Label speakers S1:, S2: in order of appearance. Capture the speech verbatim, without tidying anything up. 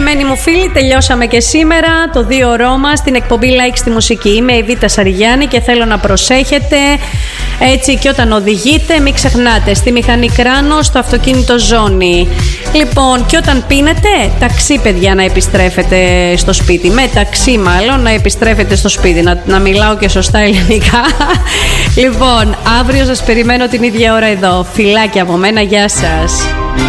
S1: Αγαπημένοι μου φίλοι, τελειώσαμε και σήμερα το δύο ώρο μας στην εκπομπή Like στη Μουσική. Είμαι η Βίτα Σαριγιάννη και θέλω να προσέχετε έτσι και όταν οδηγείτε, μην ξεχνάτε στη μηχανή κράνο, στο αυτοκίνητο ζώνη. Λοιπόν, και όταν πίνετε, ταξί παιδιά να επιστρέφετε στο σπίτι. Με ταξί μάλλον να επιστρέφετε στο σπίτι. Να, να μιλάω και σωστά ελληνικά. Λοιπόν, αύριο σας περιμένω την ίδια ώρα εδώ. Φιλάκια από μένα, γεια σας.